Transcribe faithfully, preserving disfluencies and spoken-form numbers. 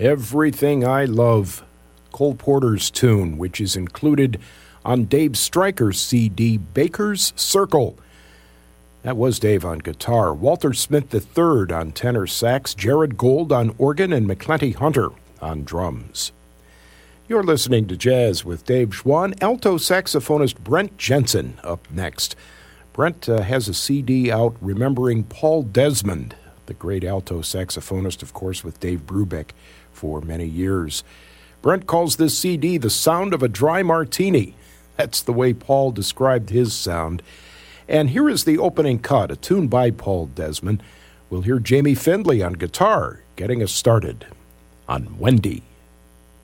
Everything I Love, Cole Porter's tune, which is included on Dave Stryker's C D, Baker's Circle. That was Dave on guitar, Walter Smith the third on tenor sax, Jared Gold on organ, and McClenty Hunter on drums. You're listening to Jazz with Dave Schwann. Alto saxophonist Brent Jensen up next. Brent uh, has a C D out remembering Paul Desmond, the great alto saxophonist, of course, with Dave Brubeck for many years. Brent calls this C D the sound of a dry martini. That's the way Paul described his sound. And here is the opening cut, a tune by Paul Desmond. We'll hear Jamie Findlay on guitar, getting us started on Wendy.